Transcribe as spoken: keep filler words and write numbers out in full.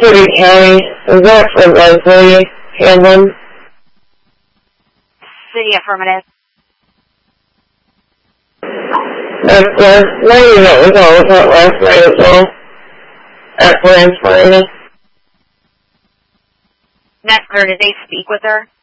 City County. Is that for Leslie Hanlon? City affirmative. That's the lady that was on with her last night as well. At Branch Marina. That's clear. Did they speak with her?